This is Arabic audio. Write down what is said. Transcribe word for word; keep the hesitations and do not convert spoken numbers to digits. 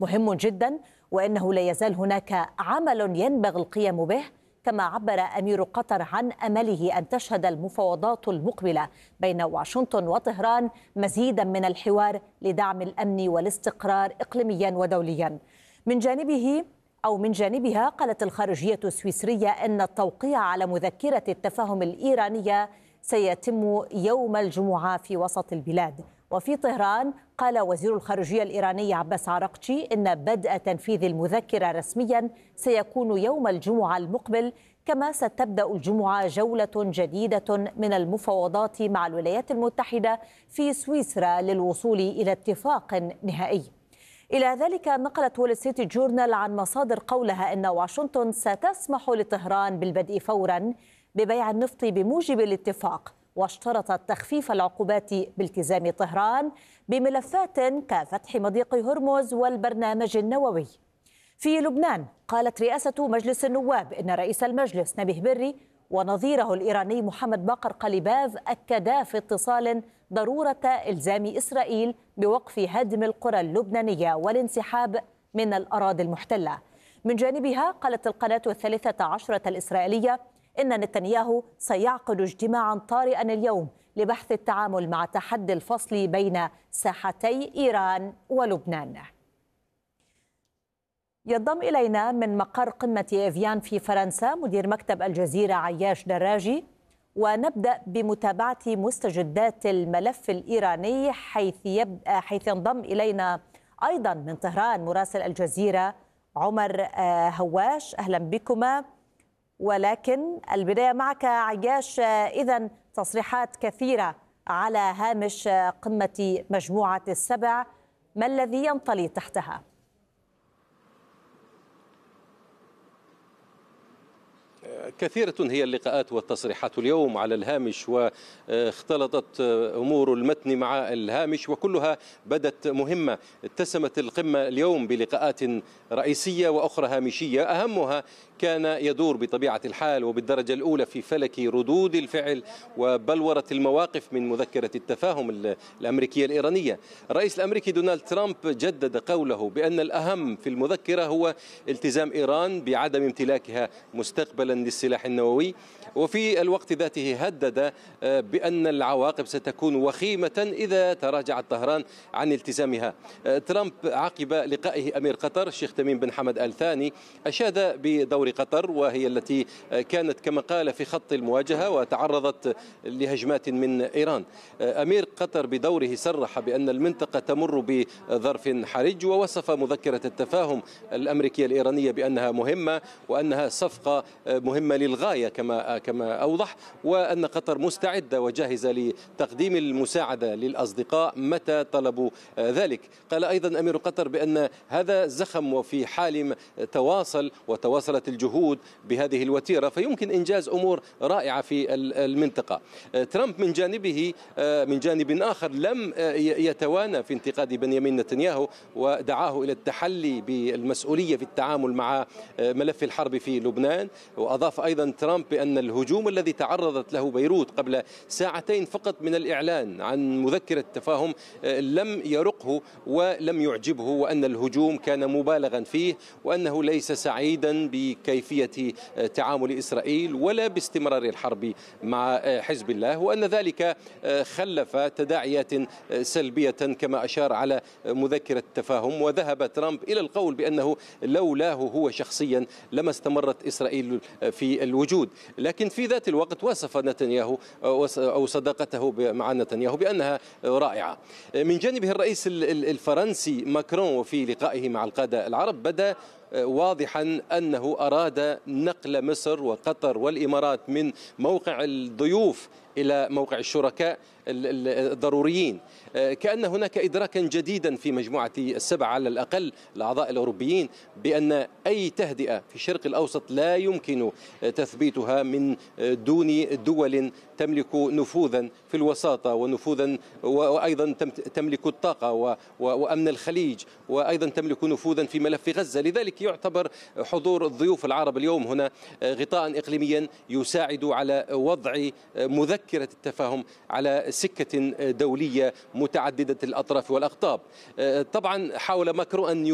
مهم جدا، وإنه لا يزال هناك عمل ينبغي القيام به. كما عبر أمير قطر عن أمله أن تشهد المفاوضات المقبلة بين واشنطن وطهران مزيدا من الحوار لدعم الأمن والاستقرار إقليميا ودوليا. من جانبه أو من جانبها قالت الخارجية السويسرية أن التوقيع على مذكرة التفاهم الإيرانية سيتم يوم الجمعة في وسط البلاد. وفي طهران قال وزير الخارجية الإيراني عباس عراقچي إن بدء تنفيذ المذكرة رسميا سيكون يوم الجمعة المقبل، كما ستبدأ الجمعة جولة جديدة من المفاوضات مع الولايات المتحدة في سويسرا للوصول إلى اتفاق نهائي. إلى ذلك نقلت وول ستريت جورنال عن مصادر قولها أن واشنطن ستسمح لطهران بالبدء فورا ببيع النفط بموجب الاتفاق، واشترطت تخفيف العقوبات بالتزام طهران بملفات كفتح مضيق هرمز والبرنامج النووي. في لبنان قالت رئاسة مجلس النواب إن رئيس المجلس نبيه بري ونظيره الإيراني محمد باقر قليباف أكدا في اتصال ضرورة إلزام إسرائيل بوقف هدم القرى اللبنانية والانسحاب من الأراضي المحتلة. من جانبها قالت القناة الثالثة عشرة الإسرائيلية إن نتنياهو سيعقد اجتماعا طارئا اليوم لبحث التعامل مع تحدي الفصل بين ساحتي إيران ولبنان. ينضم إلينا من مقر قمة إيفيان في فرنسا مدير مكتب الجزيرة عياش دراجي، ونبدأ بمتابعة مستجدات الملف الإيراني حيث, يب... حيث ينضم إلينا أيضا من طهران مراسل الجزيرة عمر هواش. أهلا بكما. ولكن البداية معك عياش، إذن تصريحات كثيرة على هامش قمة مجموعة السبع، ما الذي ينطلي تحتها؟ كثيرة هي اللقاءات والتصريحات اليوم على الهامش، واختلطت أمور المتن مع الهامش وكلها بدت مهمة. اتسمت القمة اليوم بلقاءات رئيسية وأخرى هامشية، أهمها كان يدور بطبيعة الحال وبالدرجة الأولى في فلك ردود الفعل وبلورة المواقف من مذكرة التفاهم الأمريكية الإيرانية. الرئيس الأمريكي دونالد ترامب جدد قوله بأن الأهم في المذكرة هو التزام إيران بعدم امتلاكها مستقبلا للسلاح النووي، وفي الوقت ذاته هدد بأن العواقب ستكون وخيمة إذا تراجعت طهران عن التزامها. ترامب عقب لقائه أمير قطر الشيخ تميم بن حمد آل ثاني أشاد بدور قطر، وهي التي كانت كما قال في خط المواجهة وتعرضت لهجمات من إيران. أمير قطر بدوره صرح بأن المنطقة تمر بظرف حرج، ووصف مذكرة التفاهم الأمريكية الإيرانية بأنها مهمة وأنها صفقة مهمة للغاية كما كما أوضح، وأن قطر مستعدة وجاهزة لتقديم المساعدة للأصدقاء متى طلبوا ذلك. قال أيضا أمير قطر بأن هذا زخم، وفي حال تواصل وتواصلت الجهود بهذه الوتيرة فيمكن إنجاز أمور رائعة في المنطقة. ترامب من جانبه من جانب آخر لم يتوانى في انتقاد بنيامين نتنياهو ودعاه إلى التحلي بالمسؤولية في التعامل مع ملف الحرب في لبنان. وأضاف أيضا ترامب بأن الهجوم الذي تعرضت له بيروت قبل ساعتين فقط من الإعلان عن مذكرة التفاهم لم يرقه ولم يعجبه، وأن الهجوم كان مبالغا فيه، وأنه ليس سعيدا بكيفية تعامل إسرائيل ولا باستمرار الحرب مع حزب الله، وأن ذلك خلف تداعيات سلبية كما أشار على مذكرة التفاهم. وذهب ترامب إلى القول بأنه لولاه هو شخصيا لما استمرت إسرائيل في الوجود. لكن في ذات الوقت وصف نتنياهو أو صداقته مع نتنياهو بأنها رائعة. من جانبه الرئيس الفرنسي ماكرون في لقائه مع القادة العرب بدا واضحا أنه أراد نقل مصر وقطر والإمارات من موقع الضيوف إلى موقع الشركاء الضروريين، كأن هناك إدراكا جديدا في مجموعة السبع على الأقل الأعضاء الأوروبيين بأن أي تهدئة في الشرق الأوسط لا يمكن تثبيتها من دون دول تملك نفوذا في الوساطة ونفوذا وأيضا تملك الطاقة وأمن الخليج، وأيضا تملك نفوذا في ملف غزة. لذلك يعتبر حضور الضيوف العرب اليوم هنا غطاء إقليميا يساعد على وضع مذكرة التفاهم على سكة دولية متعددة الأطراف والأقطاب. طبعا حاول ماكرون أن